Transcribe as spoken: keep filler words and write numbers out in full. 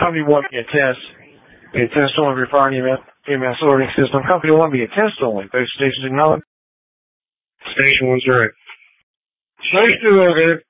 Company one be a test. Be a test only for your E M S ordering system. Company one be a test only. Base stations acknowledged. Station one's right. Station two, okay.